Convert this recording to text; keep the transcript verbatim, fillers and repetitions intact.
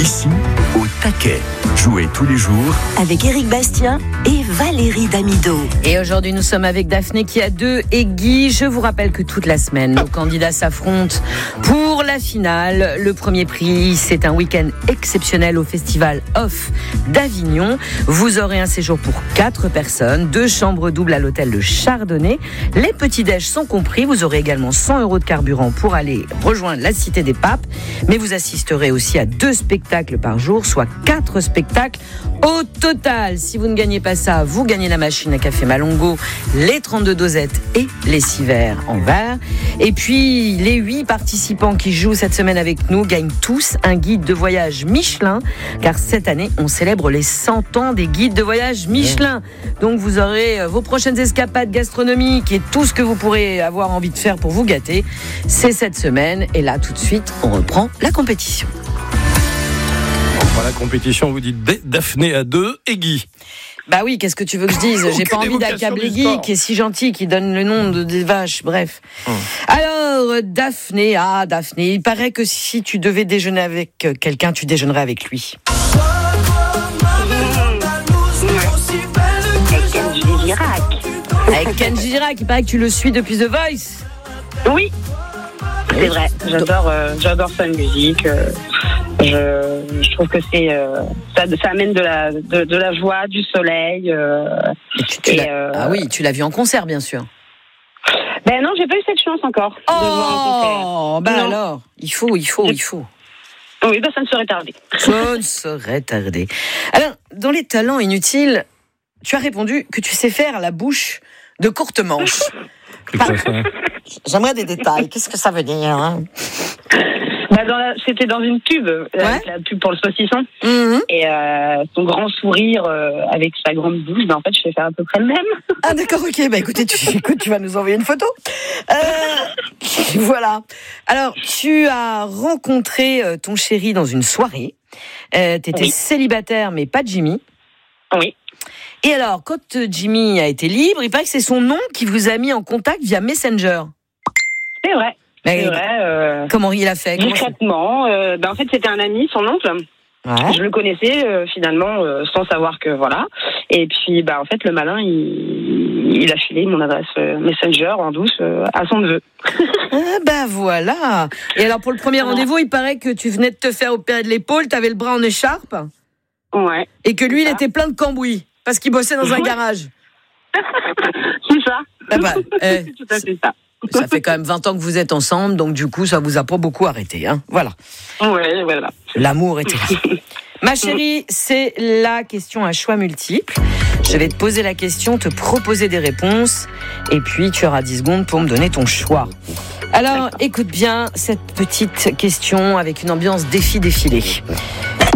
Ici, au taquet. Jouez tous les jours avec Éric Bastien et Valérie Damido. Et aujourd'hui, nous sommes avec Daphné qui a deux et Guy. Je vous rappelle que toute la semaine, nos candidats s'affrontent pour la finale. Le premier prix, c'est un week-end exceptionnel au Festival Off d'Avignon. Vous aurez un séjour pour quatre personnes, deux chambres doubles à l'hôtel de Chardonnay. Les petits-déj sont compris. Vous aurez également cent euros de carburant pour aller rejoindre la Cité des Papes. Mais vous assisterez aussi à deux spectacles par jour, soit quatre spectacles au total. Si vous ne gagnez pas ça, vous gagnez la machine à café Malongo, les trente-deux dosettes et les six verres en verre. Et puis, les huit participants qui jouent cette semaine avec nous gagnent tous un guide de voyage Michelin, car cette année, on célèbre les cent ans des guides de voyage Michelin. Donc, vous aurez vos prochaines escapades gastronomiques et tout ce que vous pourrez avoir envie de faire pour vous gâter. C'est cette semaine. Et là, tout de suite, on reprend la compétition. Voilà, la compétition, vous dites Daphné à deux et Guy. Bah oui, qu'est-ce que tu veux que je dise ? J'ai pas envie d'accabler Guy, qui est si gentil, qui donne le nom de des vaches, bref. Hum. Alors, Daphné, ah, Daphné, il paraît que si tu devais déjeuner avec quelqu'un, tu déjeunerais avec lui. Avec Kenji Girac. Avec Kenji Girac, il paraît que tu le suis depuis The Voice. Oui, c'est vrai, j'adore, euh, j'adore sa musique. Euh, je, je trouve que c'est euh, ça, ça amène de la, de, de la joie, du soleil. Euh, et tu, tu et euh, ah oui, tu l'as vu en concert, bien sûr. Ben non, j'ai pas eu cette chance encore. Oh, de voir en concert. Ben non. Alors, il faut, il faut, il faut. Oui, ben ça ne serait tardé. Ça ne serait tardé. Alors, dans les talents inutiles, tu as répondu que tu sais faire la bouche de courte manche. Enfin, j'aimerais des détails. Qu'est-ce que ça veut dire, hein? Bah dans la, c'était dans une pub, ouais. la, la pub pour le saucisson. Mm-hmm. Et euh, son grand sourire euh, avec sa grande bouche, bah en fait, je vais faire à peu près le même. Ah d'accord, ok. Bah écoutez, tu, écoute, tu vas nous envoyer une photo. Euh, voilà. Alors, tu as rencontré euh, ton chéri dans une soirée. Euh, t'étais oui. célibataire, mais pas Jimmy. Oui. Et alors, quand Jimmy a été libre, il paraît que c'est son nom qui vous a mis en contact via Messenger. C'est vrai. Mais c'est vrai. Euh, comment il a fait? Discrètement. Euh, ben en fait, c'était un ami, son oncle. Ouais. Je le connaissais euh, finalement euh, sans savoir que voilà. Et puis, bah en fait, le malin, il, il a filé mon adresse euh, Messenger en douce euh, à son neveu. Ah bah voilà. Et alors pour le premier rendez-vous, il paraît que tu venais de te faire opérer de l'épaule, t'avais le bras en écharpe. Ouais. Et que lui, il était plein de cambouis parce qu'il bossait dans un garage. C'est ça. Ah bah, euh, c'est tout à fait ça. Ça fait quand même vingt ans que vous êtes ensemble, donc du coup, ça vous a pas beaucoup arrêté, hein. Voilà. Ouais, voilà. L'amour était là. Ma chérie, c'est la question à choix multiples. Je vais te poser la question, te proposer des réponses, et puis tu auras dix secondes pour me donner ton choix. Alors, écoute bien cette petite question avec une ambiance défi défilé.